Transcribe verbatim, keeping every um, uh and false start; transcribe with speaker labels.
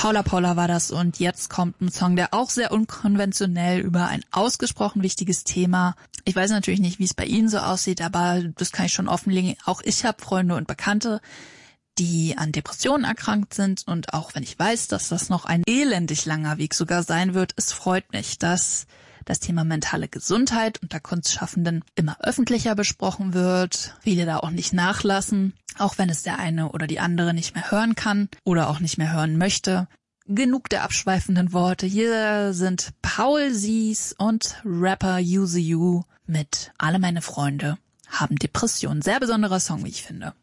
Speaker 1: Paula Paula war das und jetzt kommt ein Song, der auch sehr unkonventionell über ein ausgesprochen wichtiges Thema. Ich weiß natürlich nicht, wie es bei Ihnen so aussieht, aber das kann ich schon offenlegen. Auch ich habe Freunde und Bekannte, die an Depressionen erkrankt sind, und auch wenn ich weiß, dass das noch ein elendig langer Weg sogar sein wird, es freut mich, dass das Thema mentale Gesundheit unter Kunstschaffenden immer öffentlicher besprochen wird, viele da auch nicht nachlassen, auch wenn es der eine oder die andere nicht mehr hören kann oder auch nicht mehr hören möchte. Genug der abschweifenden Worte. Hier sind Paul Sies und Rapper Use You mit Alle meine Freunde haben Depressionen. Sehr besonderer Song, wie ich finde.